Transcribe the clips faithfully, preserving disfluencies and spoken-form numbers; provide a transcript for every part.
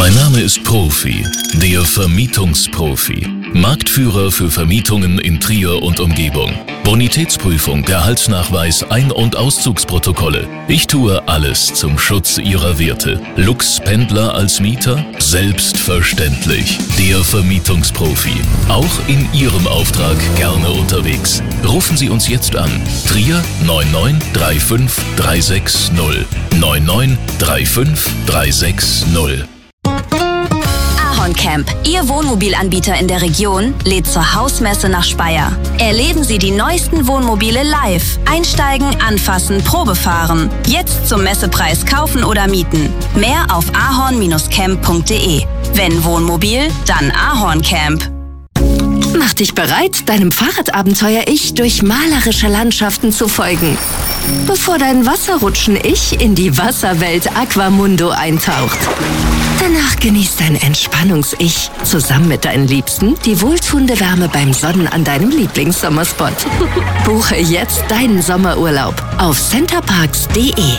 Mein Name ist Profi, der Vermietungsprofi. Marktführer für Vermietungen in Trier und Umgebung. Bonitätsprüfung, Gehaltsnachweis, Ein- und Auszugsprotokolle. Ich tue alles zum Schutz Ihrer Werte. Lux-Pendler als Mieter? Selbstverständlich. Der Vermietungsprofi. Auch in Ihrem Auftrag gerne unterwegs. Rufen Sie uns jetzt an. Trier neun neun drei fünf drei sechs null. neun neun drei fünf drei sechs null. Camp, Ihr Wohnmobilanbieter in der Region, lädt zur Hausmesse nach Speyer. Erleben Sie die neuesten Wohnmobile live. Einsteigen, anfassen, Probe fahren. Jetzt zum Messepreis kaufen oder mieten. Mehr auf ahorn Bindestrich camp punkt de. Wenn Wohnmobil, dann Ahorn Camp. Mach dich bereit, deinem Fahrradabenteuer-Ich durch malerische Landschaften zu folgen. Bevor dein Wasserrutschen-Ich in die Wasserwelt Aquamundo eintaucht. Danach genießt dein Entspannungs-Ich zusammen mit deinen Liebsten die wohltuende Wärme beim Sonnen an deinem Lieblingssommerspot. Buche jetzt deinen Sommerurlaub auf centerparks punkt de.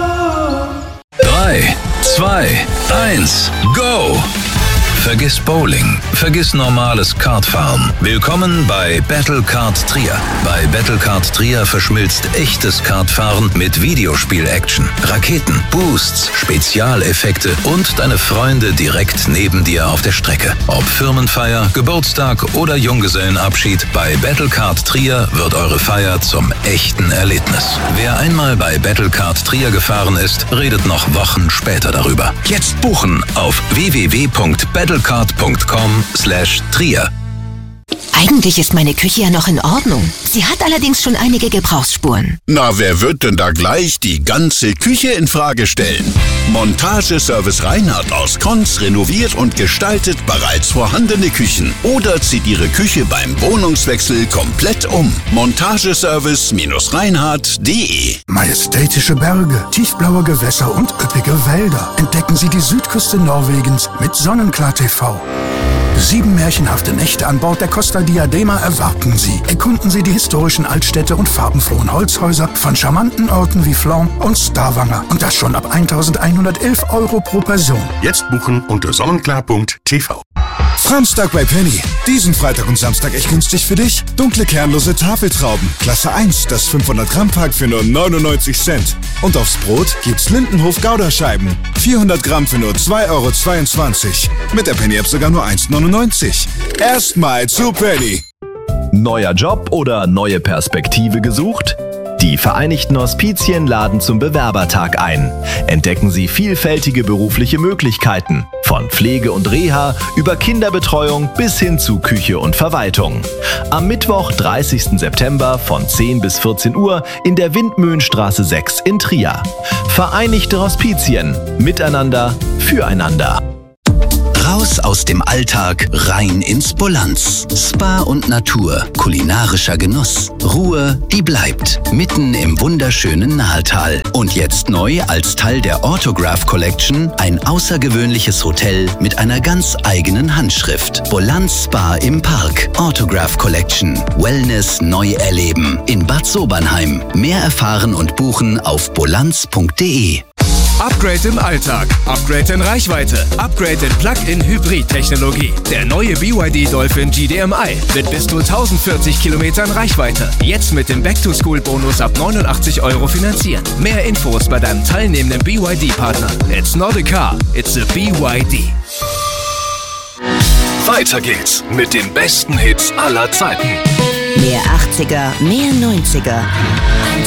drei, zwei, eins, go! Vergiss Bowling, vergiss normales Kartfahren. Willkommen bei Battle Kart Trier. Bei Battle Kart Trier verschmilzt echtes Kartfahren mit Videospiel-Action, Raketen, Boosts, Spezialeffekte und deine Freunde direkt neben dir auf der Strecke. Ob Firmenfeier, Geburtstag oder Junggesellenabschied, bei Battle Kart Trier wird eure Feier zum echten Erlebnis. Wer einmal bei Battle Kart Trier gefahren ist, redet noch Wochen später darüber. Jetzt buchen auf w w w punkt battle kart punkt com slash trier. Eigentlich ist meine Küche ja noch in Ordnung. Sie hat allerdings schon einige Gebrauchsspuren. Na, wer wird denn da gleich die ganze Küche in Frage stellen? Montageservice Reinhardt aus Konz renoviert und gestaltet bereits vorhandene Küchen oder zieht Ihre Küche beim Wohnungswechsel komplett um. Montageservice Reinhardt punkt de. Majestätische Berge, tiefblaue Gewässer und üppige Wälder. Entdecken Sie die Südküste Norwegens mit Sonnenklar T V. Sieben märchenhafte Nächte an Bord der Costa Diadema erwarten Sie. Erkunden Sie die historischen Altstädte und farbenfrohen Holzhäuser von charmanten Orten wie Flon und Stavanger. Und das schon ab eintausendeinhundertelf Euro pro Person. Jetzt buchen unter sonnenklar punkt t v. Franztag bei Penny. Diesen Freitag und Samstag echt günstig für dich. Dunkle kernlose Tafeltrauben. Klasse eins, das fünfhundert Gramm Pack für nur neunundneunzig Cent. Und aufs Brot gibt's Lindenhof Gouda-Scheiben. vierhundert Gramm für nur zwei Euro zweiundzwanzig. Mit der Penny-App sogar nur eins neunundneunzig. Erstmal zu Penny. Neuer Job oder neue Perspektive gesucht? Die Vereinigten Hospizien laden zum Bewerbertag ein. Entdecken Sie vielfältige berufliche Möglichkeiten. Von Pflege und Reha über Kinderbetreuung bis hin zu Küche und Verwaltung. Am Mittwoch, dreißigsten September von zehn bis vierzehn Uhr in der Windmühlenstraße sechs in Trier. Vereinigte Hospizien. Miteinander, füreinander. Raus aus dem Alltag, rein ins Bolanz. Spa und Natur, kulinarischer Genuss. Ruhe, die bleibt. Mitten im wunderschönen Nahetal. Und jetzt neu als Teil der Autograph Collection ein außergewöhnliches Hotel mit einer ganz eigenen Handschrift. Bolanz Spa im Park. Autograph Collection. Wellness neu erleben. In Bad Sobernheim. Mehr erfahren und buchen auf bolanz punkt de. Upgrade im Alltag, Upgrade in Reichweite, Upgrade in Plug-in-Hybrid-Technologie. Der neue B Y D Dolphin G D M I mit bis zu tausendvierzig Kilometern Reichweite. Jetzt mit dem Back-to-School-Bonus ab neunundachtzig Euro finanzieren. Mehr Infos bei deinem teilnehmenden B Y D-Partner. It's not a car, it's a B Y D. Weiter geht's mit den besten Hits aller Zeiten. Mehr achtziger, mehr neunziger.